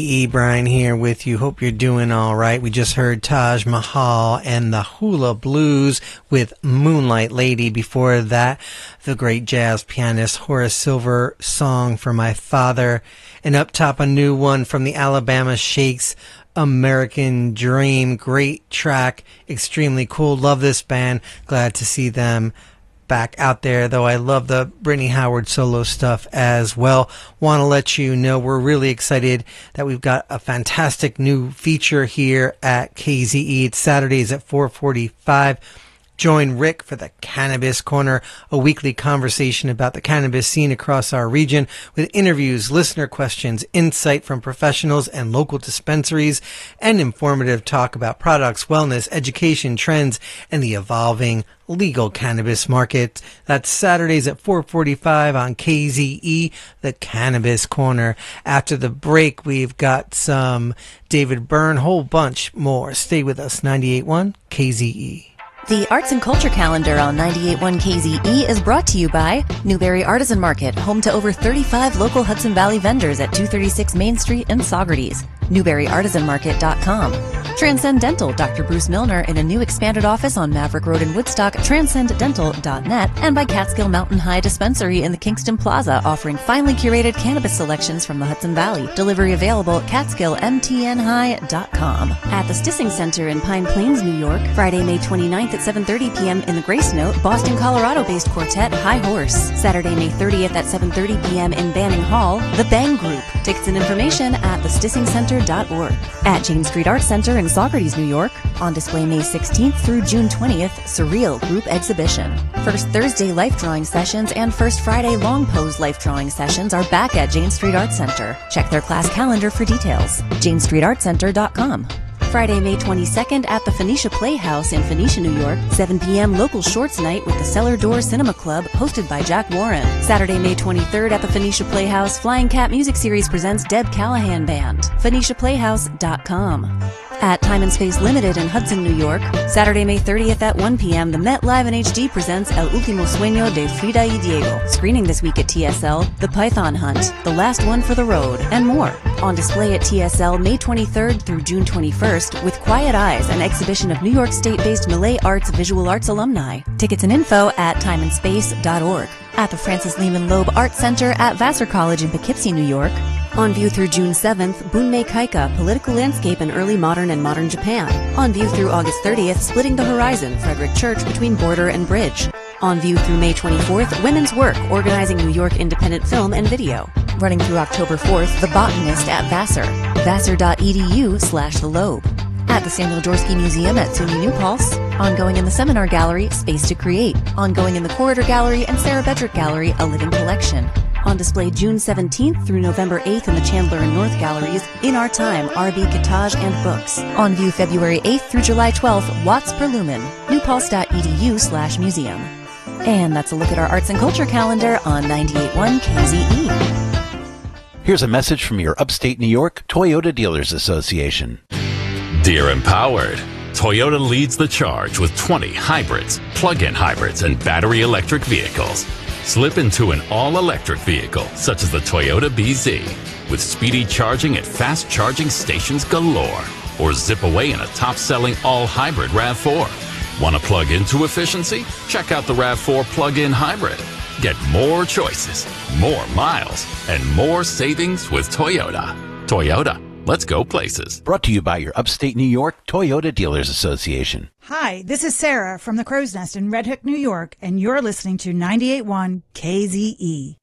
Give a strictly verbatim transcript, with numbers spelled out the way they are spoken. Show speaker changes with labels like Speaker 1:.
Speaker 1: E. Brian here with you. Hope you're doing all right. We just heard Taj Mahal and the Hula Blues with Moonlight Lady. Before that, the great jazz pianist Horace Silver, Song for My Father. And up top, a new one from the Alabama Shakes, American Dream. Great track. Extremely cool. Love this band. Glad to see them back out there, though I love the Brittany Howard solo stuff as well. Want to let you know we're really excited that we've got a fantastic new feature here at K Z E. It's Saturdays at four forty-five. Join Rick for the Cannabis Corner, a weekly conversation about the cannabis scene across our region with interviews, listener questions, insight from professionals and local dispensaries, and informative talk about products, wellness, education, trends, and the evolving legal cannabis market. That's Saturdays at four forty-five on K Z E, the Cannabis Corner. After the break, we've got some David Byrne, whole bunch more. Stay with us, ninety-eight point one K Z E.
Speaker 2: The Arts and Culture Calendar on ninety-eight point one K Z E is brought to you by Newberry Artisan Market, home to over thirty-five local Hudson Valley vendors at two thirty-six Main Street in Saugerties. Newberry Artisan Market dot com. Transcendental, Doctor Bruce Milner in a new expanded office on Maverick Road in Woodstock, transcendental dot net, and by Catskill Mountain High Dispensary in the Kingston Plaza, offering finely curated cannabis selections from the Hudson Valley. Delivery available at catskill m t n high dot com. At the Stissing Center in Pine Plains, New York, Friday, May twenty-ninth at seven thirty p.m. in the Grace Note, Boston, Colorado-based quartet High Horse. Saturday, May thirtieth at seven thirty p.m. in Banning Hall, The Bang Group. Tickets and information at the stissing center dot org. At Jane Street Arts Center in Saugerties, New York, on display May sixteenth through June twentieth, Surreal Group Exhibition. First Thursday life drawing sessions and First Friday long pose life drawing sessions are back at Jane Street Arts Center. Check their class calendar for details. jane street art center dot com. Friday, May twenty-second at the Phoenicia Playhouse in Phoenicia, New York, seven p.m. local shorts night with the Cellar Door Cinema Club, hosted by Jack Warren. Saturday, May twenty-third at the Phoenicia Playhouse, Flying Cat Music Series presents Deb Callahan Band. phoenicia playhouse dot com. At Time and Space Limited in Hudson, New York, Saturday, May thirtieth at one p.m., the Met Live in H D presents El Último Sueño de Frida y Diego. Screening this week at T S L, The Python Hunt, The Last One for the Road, and more. On display at T S L May twenty-third through June twenty-first with Quiet Eyes, an exhibition of New York State-based Malay Arts Visual Arts alumni. Tickets and info at time and space dot org. At the Francis Lehman Loeb Art Center at Vassar College in Poughkeepsie, New York, on view through June seventh, Bunmei Kaika, Political Landscape in Early Modern and Modern Japan. On view through August thirtieth, Splitting the Horizon, Frederick Church between Border and Bridge. On view through May twenty-fourth, Women's Work, Organizing New York Independent Film and Video. Running through October fourth, The Botanist at Vassar, vassar.edu slash the Loeb. At the Samuel Jaworski Museum at SUNY New Paltz, ongoing in the Seminar Gallery, Space to Create, ongoing in the Corridor Gallery and Sarah Bedrick Gallery, A Living Collection. On display June seventeenth through November eighth in the Chandler and North Galleries, In Our Time, R B Cottage and Books. On view February eighth through July twelfth, Watts per Lumen, newpaltz.edu slash museum. And that's a look at our arts and culture calendar on ninety-eight point one K Z E.
Speaker 3: Here's a message from your upstate New York Toyota Dealers Association.
Speaker 4: Dear Empowered, Toyota leads the charge with twenty hybrids, plug-in hybrids, and battery electric vehicles. Slip into an all-electric vehicle, such as the Toyota B Z, with speedy charging at fast charging stations galore. Or zip away in a top-selling all-hybrid RAV four. Want to plug into efficiency? Check out the RAV four plug-in hybrid. Get more choices, more miles, and more savings with Toyota. Toyota, let's go places.
Speaker 3: Brought to you by your upstate New York Toyota Dealers Association.
Speaker 5: Hi, this is Sarah from the Crow's Nest in Red Hook, New York, and you're listening to ninety-eight point one K Z E.